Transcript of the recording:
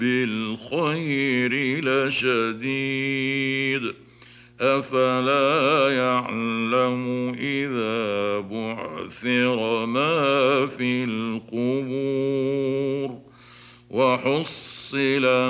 بالخير لشديد أفلا يعلم إذا بعثر ما في القبور وحصل